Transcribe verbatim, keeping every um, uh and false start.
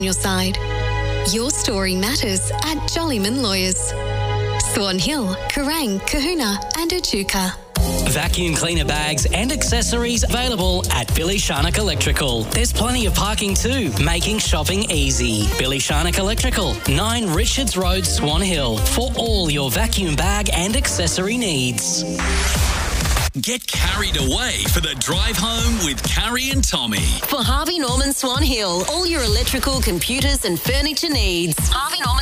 your side. Your story matters at Jollyman Lawyers. Swan Hill, Kerrang, Kahuna and Echuca. Vacuum cleaner bags and accessories available at Billy Sharnock Electrical. There's plenty of parking too, making shopping easy. Billy Sharnock Electrical, nine Richards Road, Swan Hill, for all your vacuum bag and accessory needs. Get carried away for the drive home with Carrie and Tommy. For Harvey Norman Swan Hill, all your electrical, computers and furniture needs. Harvey Norman